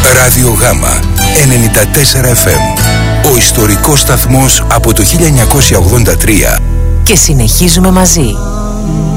Ράδιο Γάμα 94 FM. Ο ιστορικός σταθμός από το 1983. Και συνεχίζουμε μαζί.